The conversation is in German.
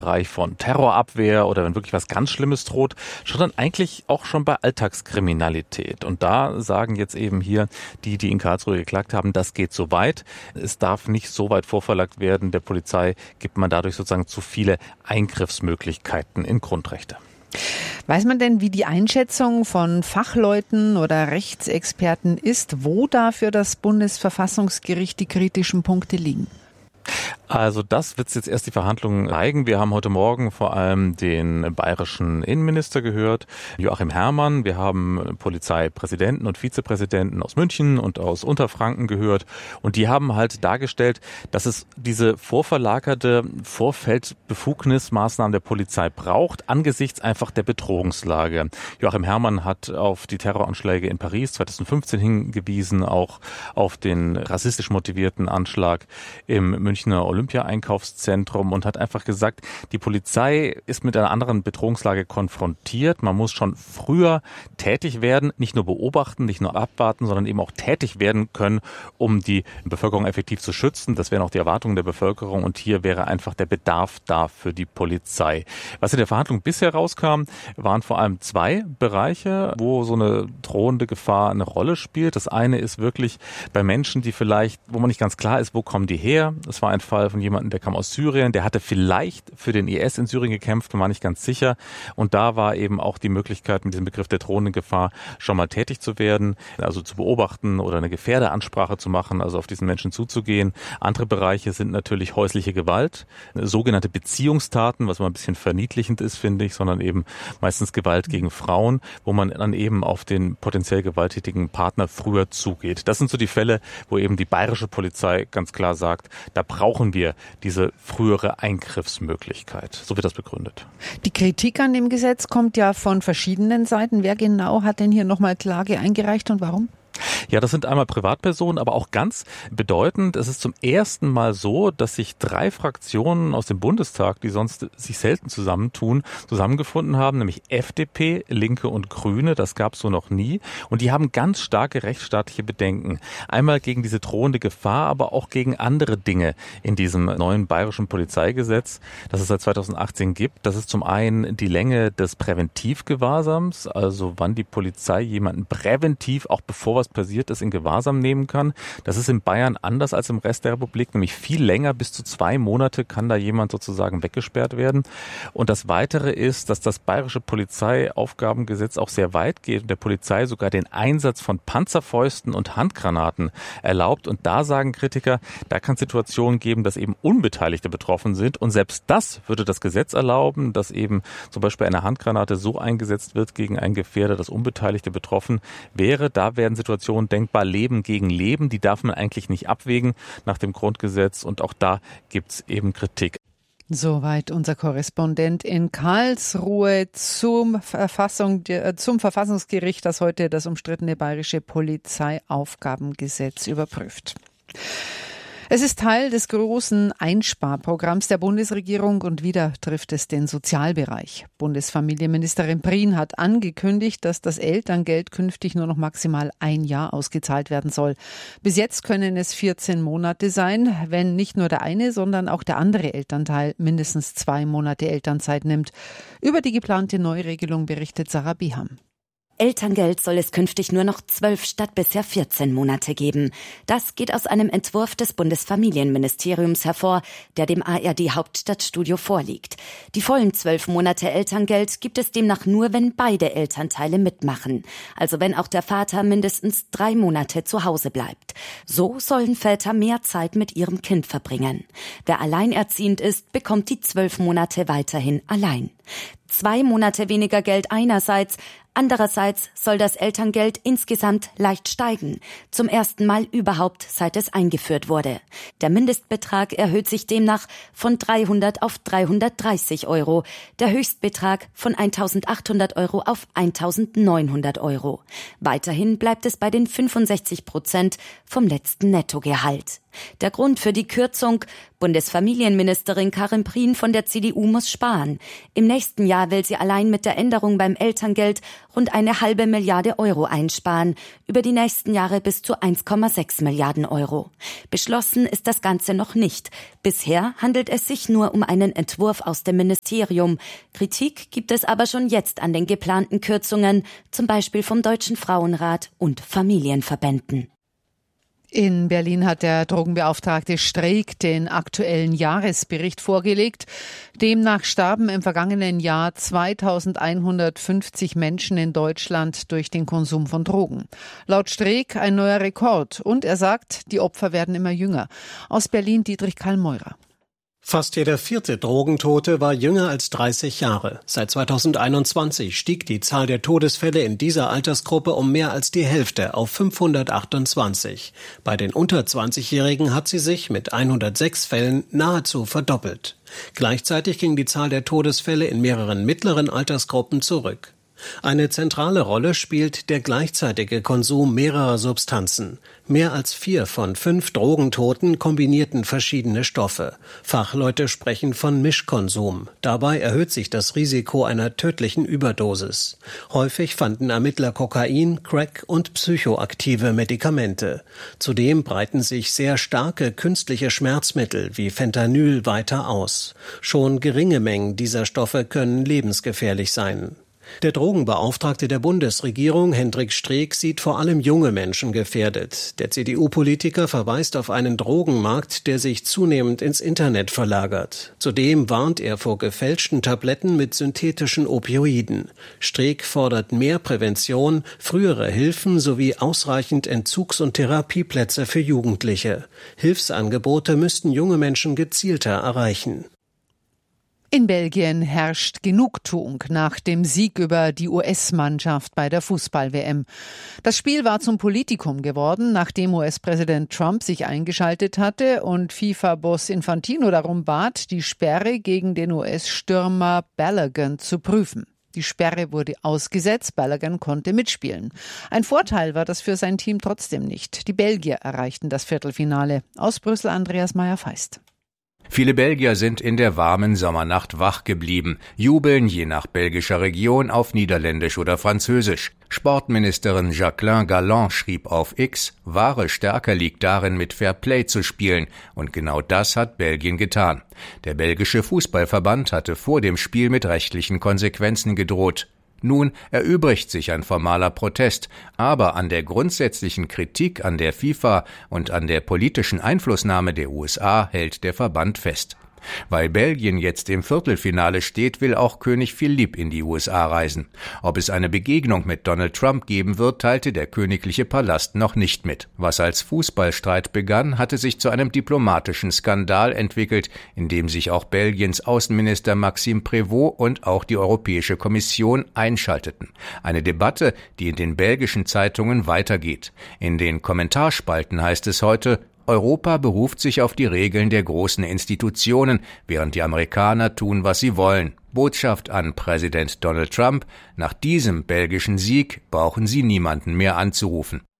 Bereich von Terrorabwehr oder wenn wirklich was ganz Schlimmes droht, sondern eigentlich auch schon bei Alltagskriminalität. Und da sagen jetzt eben hier die in Karlsruhe geklagt haben, das geht so weit. Es darf nicht so weit vorverlagert werden. Der Polizei gibt man dadurch sozusagen zu viele Eingriffsmöglichkeiten in Grundrechte. Weiß man denn, wie die Einschätzung von Fachleuten oder Rechtsexperten ist, wo da für das Bundesverfassungsgericht die kritischen Punkte liegen? Also das wird jetzt erst die Verhandlungen zeigen. Wir haben heute Morgen vor allem den bayerischen Innenminister gehört, Joachim Herrmann. Wir haben Polizeipräsidenten und Vizepräsidenten aus München und aus Unterfranken gehört. Und die haben halt dargestellt, dass es diese vorverlagerte Vorfeldbefugnismaßnahmen der Polizei braucht, angesichts einfach der Bedrohungslage. Joachim Herrmann hat auf die Terroranschläge in Paris 2015 hingewiesen, auch auf den rassistisch motivierten Anschlag im Münchner Olympia-Einkaufszentrum und hat einfach gesagt, die Polizei ist mit einer anderen Bedrohungslage konfrontiert. Man muss schon früher tätig werden, nicht nur beobachten, nicht nur abwarten, sondern eben auch tätig werden können, um die Bevölkerung effektiv zu schützen. Das wären auch die Erwartungen der Bevölkerung und hier wäre einfach der Bedarf da für die Polizei. Was in der Verhandlung bisher rauskam, waren vor allem zwei Bereiche, wo so eine drohende Gefahr eine Rolle spielt. Das eine ist wirklich bei Menschen, die vielleicht, wo man nicht ganz klar ist, wo kommen die her. Es war ein Fall von jemandem, der kam aus Syrien, der hatte vielleicht für den IS in Syrien gekämpft, man war nicht ganz sicher. Und da war eben auch die Möglichkeit, mit diesem Begriff der drohenden Gefahr schon mal tätig zu werden, also zu beobachten oder eine Gefährderansprache zu machen, also auf diesen Menschen zuzugehen. Andere Bereiche sind natürlich häusliche Gewalt, sogenannte Beziehungstaten, was mal ein bisschen verniedlichend ist, finde ich, sondern eben meistens Gewalt gegen Frauen, wo man dann eben auf den potenziell gewalttätigen Partner früher zugeht. Das sind so die Fälle, wo eben die bayerische Polizei ganz klar sagt, da brauchen wir diese frühere Eingriffsmöglichkeit. So wird das begründet. Die Kritik an dem Gesetz kommt ja von verschiedenen Seiten. Wer genau hat denn hier nochmal Klage eingereicht und warum? Ja, das sind einmal Privatpersonen, aber auch ganz bedeutend. Es ist zum ersten Mal so, dass sich 3 Fraktionen aus dem Bundestag, die sonst sich selten zusammentun, zusammengefunden haben, nämlich FDP, Linke und Grüne. Das gab es so noch nie. Und die haben ganz starke rechtsstaatliche Bedenken. Einmal gegen diese drohende Gefahr, aber auch gegen andere Dinge in diesem neuen bayerischen Polizeigesetz, das es seit 2018 gibt. Das ist zum einen die Länge des Präventivgewahrsams, also wann die Polizei jemanden präventiv, auch bevor was passiert ist, in Gewahrsam nehmen kann. Das ist in Bayern anders als im Rest der Republik, nämlich viel länger, bis zu 2 Monate kann da jemand sozusagen weggesperrt werden. Und das Weitere ist, dass das bayerische Polizeiaufgabengesetz auch sehr weit geht und der Polizei sogar den Einsatz von Panzerfäusten und Handgranaten erlaubt. Und da sagen Kritiker, da kann es Situationen geben, dass eben Unbeteiligte betroffen sind. Und selbst das würde das Gesetz erlauben, dass eben zum Beispiel eine Handgranate so eingesetzt wird gegen einen Gefährder, dass Unbeteiligte betroffen wäre. Da werden Situationen denkbar, Leben gegen Leben, die darf man eigentlich nicht abwägen nach dem Grundgesetz und auch da gibt es eben Kritik. Soweit unser Korrespondent in Karlsruhe zum Verfassungsgericht, das heute das umstrittene bayerische Polizeiaufgabengesetz überprüft. Es ist Teil des großen Einsparprogramms der Bundesregierung und wieder trifft es den Sozialbereich. Bundesfamilienministerin Prien hat angekündigt, dass das Elterngeld künftig nur noch maximal 1 Jahr ausgezahlt werden soll. Bis jetzt können es 14 Monate sein, wenn nicht nur der eine, sondern auch der andere Elternteil mindestens 2 Monate Elternzeit nimmt. Über die geplante Neuregelung berichtet Sarah Biham. Elterngeld soll es künftig nur noch 12 statt bisher 14 Monate geben. Das geht aus einem Entwurf des Bundesfamilienministeriums hervor, der dem ARD Hauptstadtstudio vorliegt. Die vollen 12 Monate Elterngeld gibt es demnach nur, wenn beide Elternteile mitmachen. Also wenn auch der Vater mindestens 3 Monate zu Hause bleibt. So sollen Väter mehr Zeit mit ihrem Kind verbringen. Wer alleinerziehend ist, bekommt die 12 Monate weiterhin allein. 2 Monate weniger Geld einerseits, andererseits soll das Elterngeld insgesamt leicht steigen. Zum ersten Mal überhaupt, seit es eingeführt wurde. Der Mindestbetrag erhöht sich demnach von 300 auf 330 €, der Höchstbetrag von 1.800 € auf 1.900 €. Weiterhin bleibt es bei den 65% vom letzten Nettogehalt. Der Grund für die Kürzung: Bundesfamilienministerin Karin Prien von der CDU muss sparen. Im nächsten Jahr will sie allein mit der Änderung beim Elterngeld rund 1,5 Milliarde Euro einsparen, über die nächsten Jahre bis zu 1,6 Milliarden Euro. Beschlossen ist das Ganze noch nicht. Bisher handelt es sich nur um einen Entwurf aus dem Ministerium. Kritik gibt es aber schon jetzt an den geplanten Kürzungen, zum Beispiel vom Deutschen Frauenrat und Familienverbänden. In Berlin hat der Drogenbeauftragte Streeck den aktuellen Jahresbericht vorgelegt. Demnach starben im vergangenen Jahr 2150 Menschen in Deutschland durch den Konsum von Drogen. Laut Streeck ein neuer Rekord. Und er sagt, die Opfer werden immer jünger. Aus Berlin Dietrich Karl-Meurer. Fast jeder vierte Drogentote war jünger als 30 Jahre. Seit 2021 stieg die Zahl der Todesfälle in dieser Altersgruppe um mehr als die Hälfte auf 528. Bei den unter 20-Jährigen hat sie sich mit 106 Fällen nahezu verdoppelt. Gleichzeitig ging die Zahl der Todesfälle in mehreren mittleren Altersgruppen zurück. Eine zentrale Rolle spielt der gleichzeitige Konsum mehrerer Substanzen. Mehr als 4 von 5 Drogentoten kombinierten verschiedene Stoffe. Fachleute sprechen von Mischkonsum. Dabei erhöht sich das Risiko einer tödlichen Überdosis. Häufig fanden Ermittler Kokain, Crack und psychoaktive Medikamente. Zudem breiten sich sehr starke künstliche Schmerzmittel wie Fentanyl weiter aus. Schon geringe Mengen dieser Stoffe können lebensgefährlich sein. Der Drogenbeauftragte der Bundesregierung, Hendrik Streeck, sieht vor allem junge Menschen gefährdet. Der CDU-Politiker verweist auf einen Drogenmarkt, der sich zunehmend ins Internet verlagert. Zudem warnt er vor gefälschten Tabletten mit synthetischen Opioiden. Streeck fordert mehr Prävention, frühere Hilfen sowie ausreichend Entzugs- und Therapieplätze für Jugendliche. Hilfsangebote müssten junge Menschen gezielter erreichen. In Belgien herrscht Genugtuung nach dem Sieg über die US-Mannschaft bei der Fußball-WM. Das Spiel war zum Politikum geworden, nachdem US-Präsident Trump sich eingeschaltet hatte und FIFA-Boss Infantino darum bat, die Sperre gegen den US-Stürmer Balogun zu prüfen. Die Sperre wurde ausgesetzt, Balogun konnte mitspielen. Ein Vorteil war das für sein Team trotzdem nicht. Die Belgier erreichten das Viertelfinale. Aus Brüssel Andreas Meyer-Feist. Viele Belgier sind in der warmen Sommernacht wach geblieben, jubeln je nach belgischer Region auf Niederländisch oder Französisch. Sportministerin Jacqueline Galland schrieb auf X, wahre Stärke liegt darin, mit Fairplay zu spielen, und genau das hat Belgien getan. Der belgische Fußballverband hatte vor dem Spiel mit rechtlichen Konsequenzen gedroht. Nun erübrigt sich ein formaler Protest, aber an der grundsätzlichen Kritik an der FIFA und an der politischen Einflussnahme der USA hält der Verband fest. Weil Belgien jetzt im Viertelfinale steht, will auch König Philipp in die USA reisen. Ob es eine Begegnung mit Donald Trump geben wird, teilte der königliche Palast noch nicht mit. Was als Fußballstreit begann, hatte sich zu einem diplomatischen Skandal entwickelt, in dem sich auch Belgiens Außenminister Maxime Prévost und auch die Europäische Kommission einschalteten. Eine Debatte, die in den belgischen Zeitungen weitergeht. In den Kommentarspalten heißt es heute: Europa beruft sich auf die Regeln der großen Institutionen, während die Amerikaner tun, was sie wollen. Botschaft an Präsident Donald Trump: Nach diesem belgischen Sieg brauchen Sie niemanden mehr anzurufen.